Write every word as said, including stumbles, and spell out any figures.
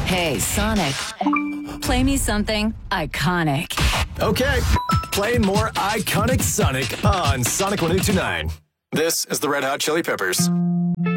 Hey, Sonic. Play me something iconic. Okay, play more iconic Sonic on Sonic one oh two nine. This is the Red Hot Chili Peppers.